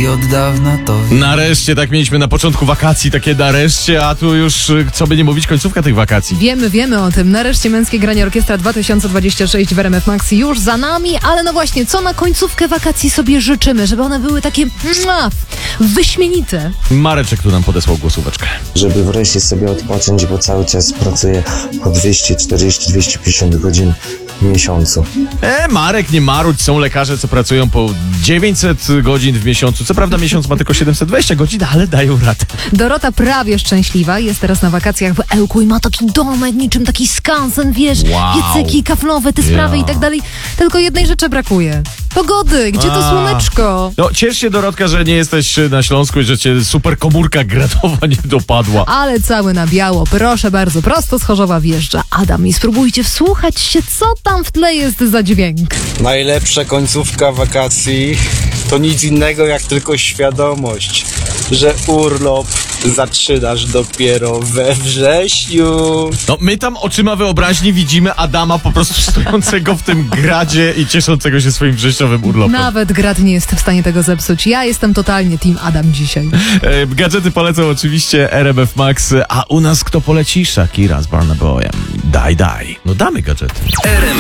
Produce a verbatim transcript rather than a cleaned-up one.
i od dawna to... Nareszcie, tak mieliśmy na początku wakacji, takie nareszcie, a tu już, co by nie mówić, końcówka tych wakacji. Wiemy, wiemy o tym. Nareszcie Męskie Granie Orkiestra dwa tysiące dwadzieścia sześć w R M F Max już za nami, ale no właśnie, co na końcówkę wakacji sobie życzymy, żeby one były takie mua, wyśmienite. Mareczek tu nam podesłał głosóweczkę. Żeby wreszcie sobie odpocząć, bo cały czas pracuję po dwieście czterdzieści do dwieście pięćdziesiąt godzin w miesiącu. E, Marek, nie marudź, są lekarze, co pracują po dziewięćset godzin w miesiącu. Co prawda miesiąc ma tylko siedemset dwadzieścia godzin, ale dają radę. Dorota prawie szczęśliwa, jest teraz na wakacjach w Ełku i ma taki domek, niczym taki skansen, wiesz, Wow. piecyki kaflowe, te sprawy Ja. i tak dalej. Tylko jednej rzeczy brakuje. Pogody, gdzie to A. słoneczko? No, ciesz się, Dorotka, że nie jesteś na Śląsku i że cię super komórka gradowa nie dopadła. Ale cały na biało, proszę bardzo, prosto z Chorzowa wjeżdża Adam i spróbujcie wsłuchać się, co tam w tle jest za dźwięk. Najlepsza końcówka wakacji to nic innego jak tylko świadomość, że urlop zaczynasz dopiero we wrześniu. No, my tam oczyma wyobraźni widzimy Adama po prostu stojącego w tym gradzie i cieszącego się swoim wrześniowym urlopem. Nawet grad nie jest w stanie tego zepsuć. Ja jestem totalnie team Adam dzisiaj. E, gadżety polecą oczywiście R M F Max, a u nas kto poleci? Shakira z Burna Boyem. Daj, daj. No damy gadżety.